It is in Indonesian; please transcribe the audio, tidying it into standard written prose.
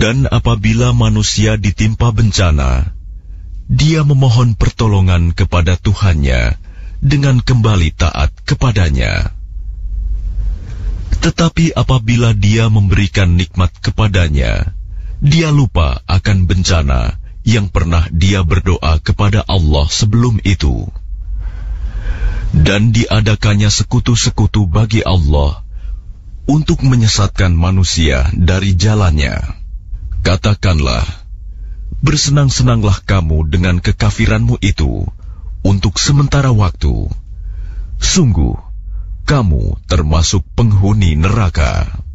Dan apabila manusia ditimpa bencana, dia memohon pertolongan kepada Tuhannya dengan kembali taat kepadanya. Tetapi apabila dia memberikan nikmat kepadanya, dia lupa akan bencana yang pernah dia berdoa kepada Allah sebelum itu. Dan diadakannya sekutu-sekutu bagi Allah untuk menyesatkan manusia dari jalannya. Katakanlah, bersenang-senanglah kamu dengan kekafiranmu itu untuk sementara waktu. Sungguh, kamu termasuk penghuni neraka.